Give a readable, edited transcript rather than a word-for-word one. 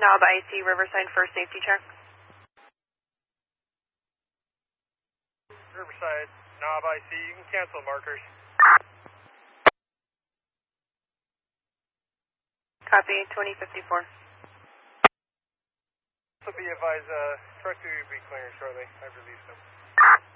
Knob IC, Riverside for safety check. Riverside, Knob IC, you can cancel markers. Copy, 2054. So be advised, truck will be clearing shortly. I've released them.